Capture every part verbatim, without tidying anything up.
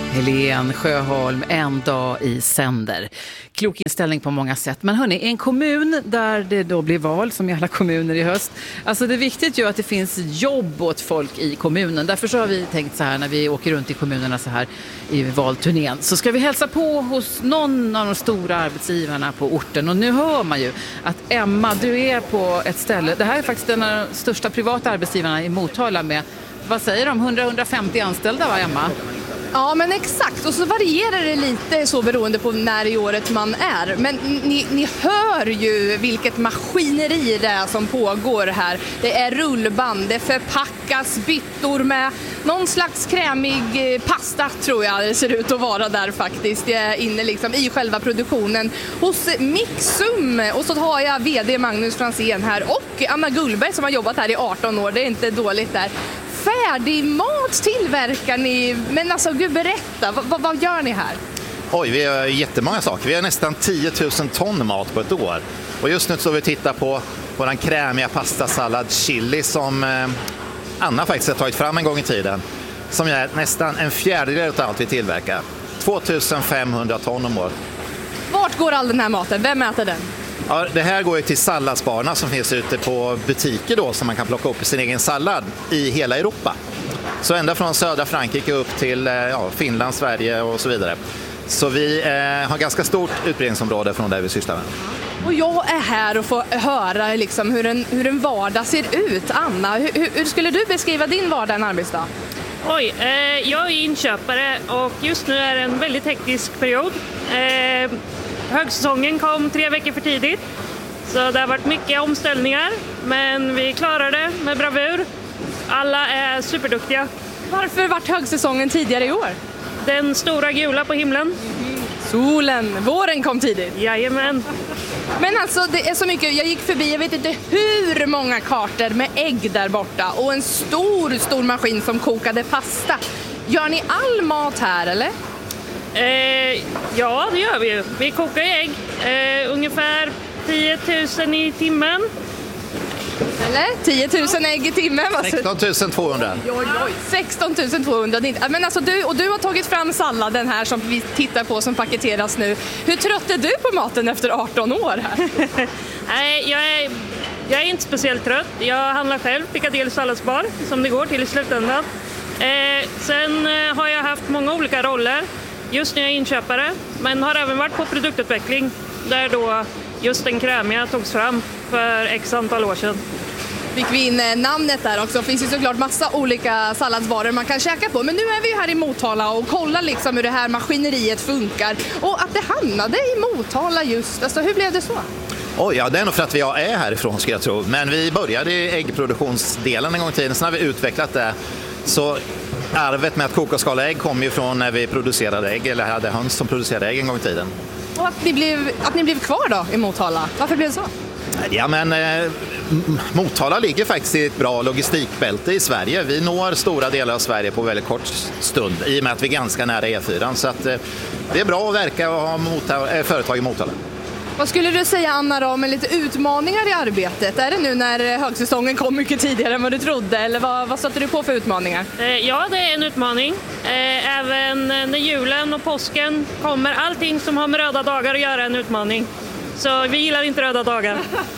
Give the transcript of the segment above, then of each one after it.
Helen Sjöholm, en dag i sänder. Klok inställning på många sätt. Men hörni, en kommun där det då blir val, som i alla kommuner i höst. Alltså det är viktigt ju att det finns jobb åt folk i kommunen. Därför så har vi tänkt så här när vi åker runt i kommunerna så här i valturnén. Så ska vi hälsa på hos någon av de stora arbetsgivarna på orten. Och nu hör man ju att Emma, du är på ett ställe. Det här är faktiskt den av de största privata arbetsgivarna i Motala med, vad säger de, hundra till hundrafemtio anställda, va Emma? Ja, men exakt. Och så varierar det lite så beroende på när i året man är. Men ni, ni hör ju vilket maskineri det är som pågår här. Det är rullband, det förpackas byttor med någon slags krämig pasta, tror jag det ser ut att vara där faktiskt. Det är inne liksom i själva produktionen hos Mixum. Och så har jag vd Magnus Franzén här och Anna Gullberg som har jobbat här i arton år. Det är inte dåligt där. Färdig mat tillverkar ni, men alltså gud, berätta, vad, vad gör ni här? Oj, vi har jättemånga saker. Vi har nästan tio tusen ton mat på ett år. Och just nu så vi tittar på vår krämiga pastasallad chili som eh, Anna faktiskt har tagit fram en gång i tiden. Som är nästan en fjärdedel av allt vi tillverkar. tvåtusenfemhundra ton om året. Vart går all den här maten? Vem äter den? Ja, det här går ju till salladsbarna som finns ute på butiker då, som man kan plocka upp i sin egen sallad i hela Europa. Så ända från södra Frankrike upp till ja, Finland, Sverige och så vidare. Så vi eh, har ganska stort utbredningsområde från där vi sysslar med. Och jag är här och får höra liksom hur, en, hur en vardag ser ut. Anna, hur, hur skulle du beskriva din vardag en arbetsdag? Oj, eh, jag är inköpare och just nu är det en väldigt hektisk period. Eh, högsäsongen kom tre veckor för tidigt, så det har varit mycket omställningar, men vi klarar det med bravur. Alla är superduktiga. Varför vart högsäsongen tidigare i år? Den stora gula på himlen. Solen, våren kom tidigt. Jajamän. Men alltså det är så mycket, jag gick förbi, jag vet inte hur många kartor med ägg där borta och en stor, stor maskin som kokade pasta. Gör ni all mat här eller? Eh, ja, det gör vi ju. Vi kokar ägg, eh, ungefär tio tusen i timmen. Eller? tio tusen ägg i timmen. sexton tusen tvåhundra. Oj, oj, oj. sexton tusen tvåhundra. Men alltså du, och du har tagit fram salladen här som vi tittar på som paketeras nu. Hur trött är du på maten efter arton år här? Nej, jag är, jag är inte speciellt trött. Jag handlar själv Piccadilly salladsbar som det går till i slutändan. Eh, sen eh, har jag haft många olika roller. Just nu är jag inköpare, men har även varit på produktutveckling där då just den krämiga togs fram för x antal år sedan. Fick vi in namnet där också. Det finns ju såklart massa olika salladsvaror man kan käka på. Men nu är vi här i Motala och kollar liksom hur det här maskineriet funkar. Och att det hamnade i Motala just, alltså hur blev det så? Oh, ja, det är nog för att vi är härifrån ska jag tro. Men vi började i äggproduktionsdelen en gång i tiden, sen har vi utvecklat det. Så arvet med att koka och skala ägg kom ju från när vi producerade ägg, eller hade höns som producerade ägg en gång i tiden. Och att ni blev, att ni blev kvar då i Motala, varför blev det så? Ja, men eh, Motala ligger faktiskt i ett bra logistikbälte i Sverige. Vi når stora delar av Sverige på väldigt kort stund i och med att vi är ganska nära E fyra. Så att, eh, det är bra att verka och ha Motala, eh, företag i Motala. Vad skulle du säga, Anna, då, med lite utmaningar i arbetet? Är det nu när högsäsongen kom mycket tidigare än vad du trodde? Eller vad, vad satte du på för utmaningar? Eh, ja, det är en utmaning. Eh, även när julen och påsken kommer, allting som har med röda dagar att göra en utmaning. Så vi gillar inte röda dagar.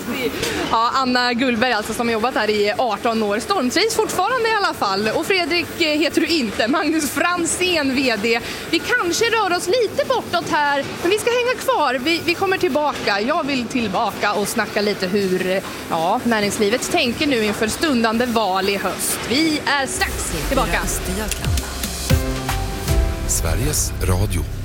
Ja, Anna Gullberg alltså, som har jobbat här i arton år. Stormtrivs fortfarande i alla fall. Och Fredrik heter du inte. Magnus Franzén, vd. Vi kanske rör oss lite bortåt här, men vi ska hänga kvar. Vi, vi kommer tillbaka. Jag vill tillbaka och snacka lite hur ja, näringslivet tänker nu inför stundande val i höst. Vi är strax tillbaka. Sveriges Radio.